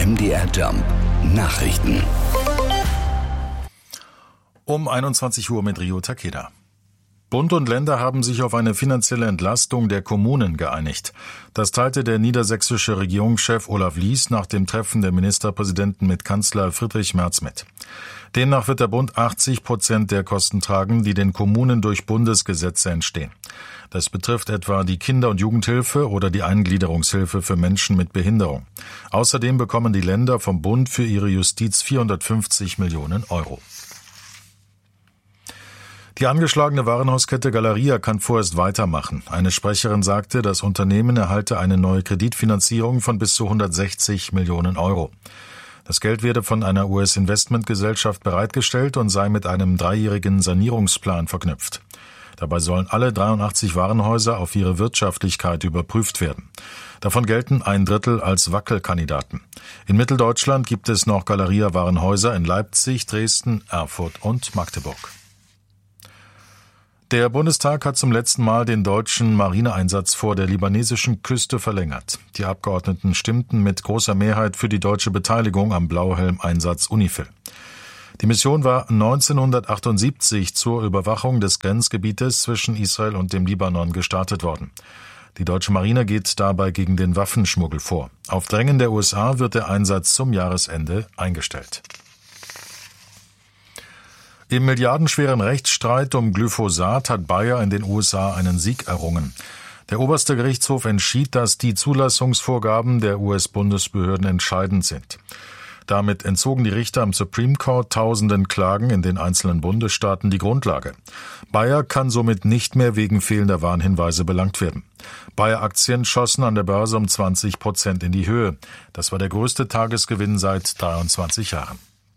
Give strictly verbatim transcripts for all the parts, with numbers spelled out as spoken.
M D R Jump Nachrichten. Um einundzwanzig Uhr mit Rio Takeda. Bund und Länder haben sich auf eine finanzielle Entlastung der Kommunen geeinigt. Das teilte der niedersächsische Regierungschef Olaf Lies nach dem Treffen der Ministerpräsidenten mit Kanzler Friedrich Merz mit. Demnach wird der Bund achtzig Prozent der Kosten tragen, die den Kommunen durch Bundesgesetze entstehen. Das betrifft etwa die Kinder- und Jugendhilfe oder die Eingliederungshilfe für Menschen mit Behinderung. Außerdem bekommen die Länder vom Bund für ihre Justiz vierhundertfünfzig Millionen Euro. Die angeschlagene Warenhauskette Galeria kann vorerst weitermachen. Eine Sprecherin sagte, das Unternehmen erhalte eine neue Kreditfinanzierung von bis zu hundertsechzig Millionen Euro. Das Geld werde von einer U S-Investmentgesellschaft bereitgestellt und sei mit einem dreijährigen Sanierungsplan verknüpft. Dabei sollen alle dreiundachtzig Warenhäuser auf ihre Wirtschaftlichkeit überprüft werden. Davon gelten ein Drittel als Wackelkandidaten. In Mitteldeutschland gibt es noch Galeria-Warenhäuser in Leipzig, Dresden, Erfurt und Magdeburg. Der Bundestag hat zum letzten Mal den deutschen Marineeinsatz vor der libanesischen Küste verlängert. Die Abgeordneten stimmten mit großer Mehrheit für die deutsche Beteiligung am Blauhelm-Einsatz UNIFIL. Die Mission war neunzehnhundertachtundsiebzig zur Überwachung des Grenzgebietes zwischen Israel und dem Libanon gestartet worden. Die deutsche Marine geht dabei gegen den Waffenschmuggel vor. Auf Drängen der U S A wird der Einsatz zum Jahresende eingestellt. Im milliardenschweren Rechtsstreit um Glyphosat hat Bayer in den U S A einen Sieg errungen. Der oberste Gerichtshof entschied, dass die Zulassungsvorgaben der U S-Bundesbehörden entscheidend sind. Damit entzogen die Richter am Supreme Court tausenden Klagen in den einzelnen Bundesstaaten die Grundlage. Bayer kann somit nicht mehr wegen fehlender Warnhinweise belangt werden. Bayer-Aktien schossen an der Börse um zwanzig Prozent in die Höhe. Das war der größte Tagesgewinn seit dreiundzwanzig Jahren.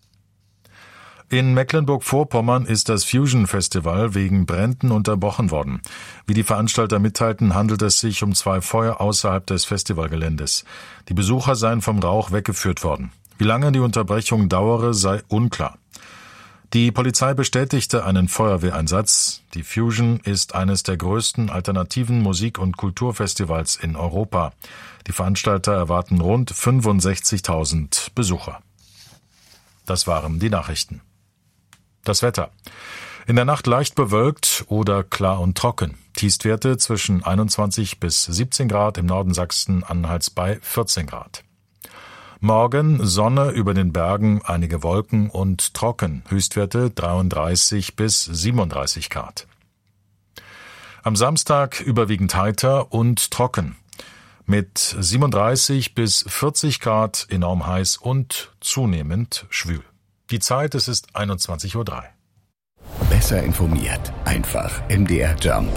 In Mecklenburg-Vorpommern ist das Fusion Festival wegen Bränden unterbrochen worden. Wie die Veranstalter mitteilten, handelt es sich um zwei Feuer außerhalb des Festivalgeländes. Die Besucher seien vom Rauch weggeführt worden. Wie lange die Unterbrechung dauere, sei unklar. Die Polizei bestätigte einen Feuerwehreinsatz. Die Fusion ist eines der größten alternativen Musik- und Kulturfestivals in Europa. Die Veranstalter erwarten rund fünfundsechzigtausend Besucher. Das waren die Nachrichten. Das Wetter. In der Nacht leicht bewölkt oder klar und trocken. Tiefstwerte zwischen einundzwanzig bis siebzehn Grad, im Norden Sachsen-Anhalts bei vierzehn Grad. Morgen Sonne über den Bergen, einige Wolken und trocken. Höchstwerte dreiunddreißig bis siebenunddreißig Grad. Am Samstag überwiegend heiter und trocken. Mit siebenunddreißig bis vierzig Grad enorm heiß und zunehmend schwül. Die Zeit, es ist einundzwanzig Uhr drei. Besser informiert, einfach M D R Jump.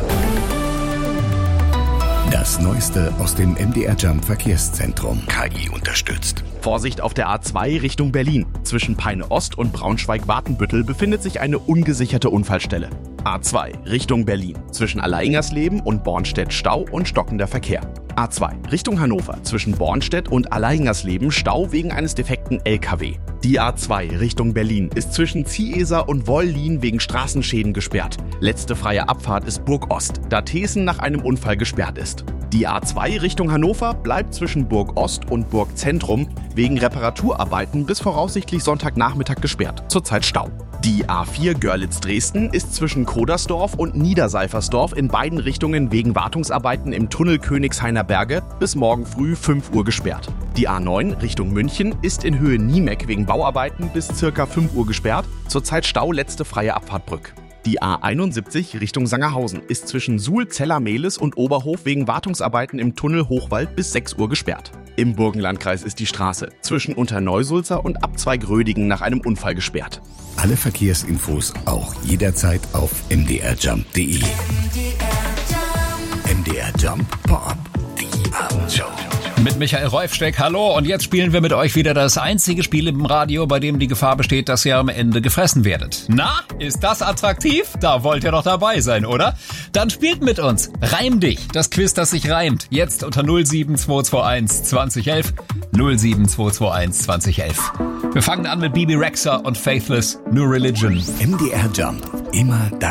Das Neueste aus dem M D R Jump Verkehrszentrum. K I unterstützt. Vorsicht auf der A zwei Richtung Berlin. Zwischen Peine Ost und Braunschweig-Watenbüttel befindet sich eine ungesicherte Unfallstelle. A zwei Richtung Berlin. Zwischen Alleingers-Leben und Bornstedt Stau und stockender Verkehr. A zwei Richtung Hannover. Zwischen Bornstedt und Alleingers-Leben Stau wegen eines defekten L K W. Die A zwei Richtung Berlin ist zwischen Zieheser und Wollin wegen Straßenschäden gesperrt. Letzte freie Abfahrt ist Burg Ost, da Thesen nach einem Unfall gesperrt ist. Die A zwei Richtung Hannover bleibt zwischen Burg Ost und Burg Zentrum wegen Reparaturarbeiten bis voraussichtlich Sonntagnachmittag gesperrt. Zurzeit Stau. Die A vier Görlitz-Dresden ist zwischen Kodersdorf und Niederseifersdorf in beiden Richtungen wegen Wartungsarbeiten im Tunnel Königshainer Berge bis morgen früh fünf Uhr gesperrt. Die A neun Richtung München ist in Höhe Niemeck wegen Bauarbeiten bis circa fünf Uhr gesperrt. Zurzeit Stau, letzte freie Abfahrtbrück. Die A einundsiebzig Richtung Sangerhausen ist zwischen Suhl-Zeller-Mehlis und Oberhof wegen Wartungsarbeiten im Tunnel Hochwald bis sechs Uhr gesperrt. Im Burgenlandkreis ist die Straße zwischen Unterneusulzer und Abzweig-Rödigen nach einem Unfall gesperrt. Alle Verkehrsinfos auch jederzeit auf m d r jump punkt d e. M D R Jump Pop, die Abendshow. Mit Michael Reufsteck, hallo, und jetzt spielen wir mit euch wieder das einzige Spiel im Radio, bei dem die Gefahr besteht, dass ihr am Ende gefressen werdet. Na, ist das attraktiv? Da wollt ihr doch dabei sein, oder? Dann spielt mit uns. Reim dich, das Quiz, das sich reimt. Jetzt unter null sieben zwei zwei eins zwanzig elf. null sieben zwei zwei eins zwanzig elf. Wir fangen an mit Bibi Rexha und Faithless, New Religion. M D R Jump, immer da.